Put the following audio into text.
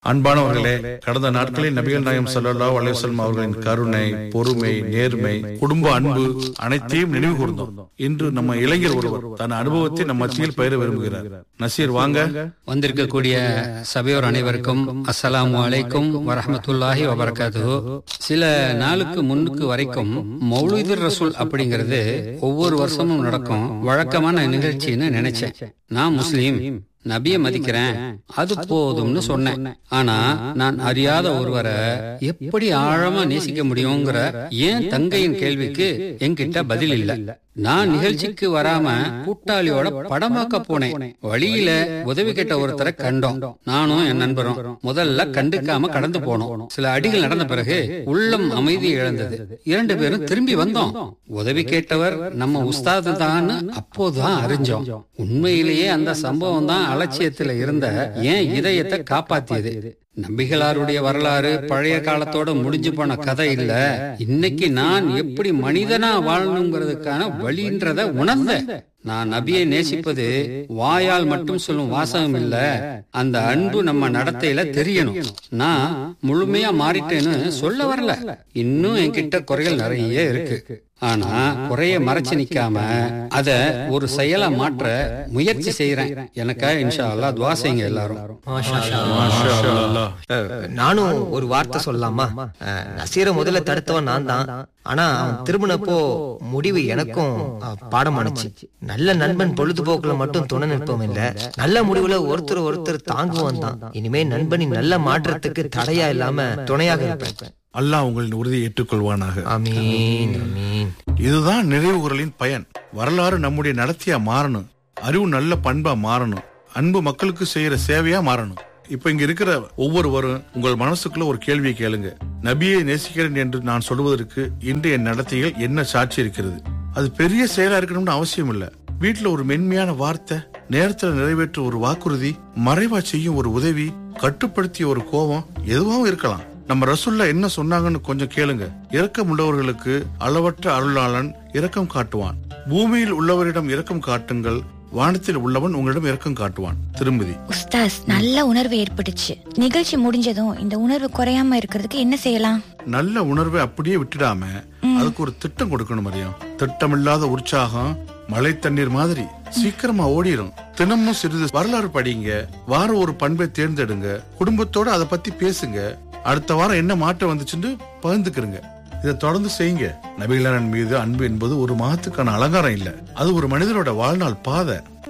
அன்பானவர்களே, கடந்த நாட்களில் நபிகள் நாயகம் ஸல்லல்லாஹு அலைஹி வஸல்லம் அவர்களின் கருணை, பொறுமை, நேர்மை, குடும்ப அன்பு அனைத்தையும் நினைவு கூர்ந்தோம். இன்று நம்ம இளைஞர் ஒருவர் தன் அனுபவத்தை நம்ம மத்தியில் பகிர விரும்புகிறார். நசீர், வாங்க. வந்திருக்கக்கூடிய சபையோர் அனைவருக்கும் அஸ்ஸலாமு அலைக்கும் வரஹ்மத்துல்லாஹி வபரகாத்துஹு. சில நாளுக்கு முன்னுக்கு வரைக்கும் மௌலிதுர் ரசூல் அப்படிங்கிறது ஒவ்வொரு வருஷமும் நடக்கும் வழக்கமான நிகழ்ச்சின்னு நினைச்சேன். நான் முஸ்லீம், நபியை மதிக்கிறேன், அது போதும்னு சொன்னேன். ஆனா நான் அறியாத ஒருவரை எப்படி ஆழமா நேசிக்க முடியுங்கிற ஏன் தங்கையின் கேள்விக்கு என்கிட்ட பதில் இல்ல. நான் நிகழ்ச்சிக்கு வராம கூட்டாளியோட படமாக்க போனேன். வழியில உதவி கேட்ட ஒருத்தரை கண்டோம். நானும் என் நண்பரும் முதல்ல கண்டுக்காம கடந்து போனோம். சில அடிகள் நடந்த பிறகு உள்ளம் அமைதி இழந்தது. 2 பேரும் திரும்பி வந்தோம். உதவி கேட்டவர் நம்ம உஸ்தாது தான் அப்போதுதான் அறிஞ்சோம். உண்மையிலேயே அந்த சம்பவம் தான் அலட்சியத்துல இருந்த என் இதயத்தை காப்பாத்தியது. நபிகளாருடைய வரலாறு பழைய காலத்தோட முடிஞ்சு போன கதை இல்ல. இன்னைக்கு நான் எப்படி மனிதனா வாழணுங்கிறதுக்கான வழின்றத உணர்ந்தேன். நான் நபியை நேசிப்பது வாயால் மட்டும் சொல்லும் வாசகம் இல்ல, அந்த அன்பு நம்ம நடத்தையில தெரியணும். நான் முழுமையா மாறிட்டேன்னு சொல்ல வரல. இன்னும் என்கிட்ட குறைகள் நிறைய இருக்கு. ஆனா குறைய மறைச்சு நிக்காம அத ஒரு செயலா மாற்ற முயற்சி செய்யறேன். எனக்கா இன்ஷா அல்லாஹ் துஆ செய்யுங்க எல்லாரும். நானும் ஒரு வார்த்தை சொல்லலாமா? நசீரை முதல்ல தடுத்தவன் நான் தான். ஆனா அவன் திரும்பினப்போ முடிவு எனக்கும் பாடம் அனுச்சு. நல்ல நண்பன் பொழுதுபோக்குல மட்டும் துணை நிற்பவன் இல்ல, நல்ல முடிவுல ஒருத்தர் தாங்குவான் தான். இனிமே நண்பனின் நல்ல மாற்றத்துக்கு தடையா இல்லாம துணையாக இருப்பேன். அல்லாஹ் உங்களின் உறுதியை ஏற்றுக்கொள்வானாக. ஆமீன், ஆமீன். இதுதான் நிறைவு குரலின் பயன். வரலாறு நம்முடைய நடத்தியா மாறணும், அறிவு நல்ல பண்பா மாறணும், அன்பு மக்களுக்கு செய்யற சேவையா மாறணும். இப்ப இங்க இருக்கிற ஒவ்வொருவரும் உங்கள் மனசுக்குள்ள ஒரு கேள்வியை கேளுங்க. நபியை நேசிக்கிறேன் என்று நான் சொல்வதற்கு இன்றைய நடத்தைகள் என்ன சாட்சி இருக்கிறது? அது பெரிய செயலா இருக்கணும்னு அவசியம் இல்ல. வீட்டுல ஒரு மென்மையான வார்த்தை, நேரத்துல நிறைவேற்ற ஒரு வாக்குறுதி, மறைவா செய்யும் ஒரு உதவி, கட்டுப்படுத்திய ஒரு கோபம், எதுவாகவும் இருக்கலாம். நம்ம ரசூல்லா என்ன சொன்னாங்கன்னு கொஞ்சம் கேளுங்க. இரக்கம் உள்ளவர்களுக்கு அளவற்ற அருளாளன் இரக்கம் காட்டுவான். பூமியில் உள்ளவரிடம் இரக்கம் காட்டுங்கள், வானத்தில் உள்ளவன் உங்களிடம் இரக்கம் காட்டுவான். திருமதி உஸ்தாஸ், நல்ல உணர்வு ஏற்பட்டுச்சு. நிகழ்ச்சி முடிஞ்சதும் இந்த உணர்வு குறையாம இருக்கிறதுக்கு என்ன செய்யலாம்? நல்ல உணர்வை அப்படியே விட்டுடாம அதுக்கு ஒரு திட்டம் கொடுக்கணும். மரியம், திட்டமில்லாத உற்சாகம் மழை தண்ணீர் மாதிரி சீக்கிரமா ஓடிடும். தினமும் சிறிது வரலாறு படிங்க, வாரம் ஒரு பண்பை தேர்ந்தெடுங்க, குடும்பத்தோட அதை பத்தி பேசுங்க, அடுத்த வாரம் என்ன மாற்றம் வந்துச்சுன்னு பகிர்ந்துக்கிறங்க. இதை தொடர்ந்து செய்யுங்க. நபிகளாரின் மீது அன்பு என்பது ஒரு மகத்துக்கான அலங்காரம் இல்ல, அது ஒரு மனிதனோட வாழ்நாள் பாதை.